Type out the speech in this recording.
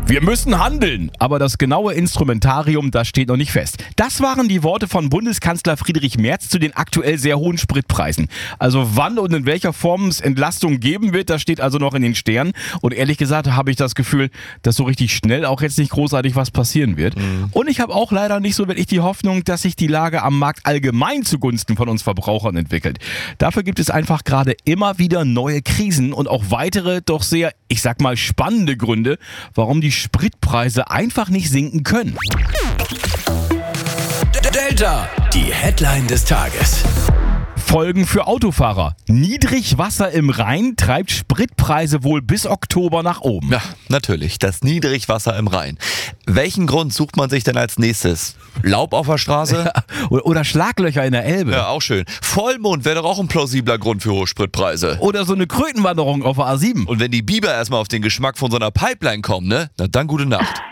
Wir müssen handeln, aber das genaue Instrumentarium, das steht noch nicht fest. Das waren die Worte von Bundeskanzler Friedrich Merz zu den aktuell sehr hohen Spritpreisen. Also wann und in welcher Form es Entlastung geben wird, das steht also noch in den Sternen. Und ehrlich gesagt habe ich das Gefühl, dass so richtig schnell auch jetzt nicht großartig was passieren wird. Und ich habe auch leider nicht so wirklich die Hoffnung, dass sich die Lage am Markt allgemein zugunsten von uns Verbrauchern entwickelt. Dafür gibt es einfach gerade immer wieder neue Krisen und auch weitere, doch sehr, ich sag mal, spannende Gründe, warum die Spritpreise einfach nicht sinken können. Delta, die Headline des Tages. Folgen für Autofahrer. Niedrigwasser im Rhein treibt Spritpreise wohl bis Oktober nach oben. Ja, natürlich, das Niedrigwasser im Rhein. Welchen Grund sucht man sich denn als nächstes? Laub auf der Straße? Ja, oder Schlaglöcher in der Elbe. Ja, auch schön. Vollmond wäre doch auch ein plausibler Grund für hohe Spritpreise. Oder so eine Krötenwanderung auf der A7. Und wenn die Biber erstmal auf den Geschmack von so einer Pipeline kommen, ne? Na dann gute Nacht.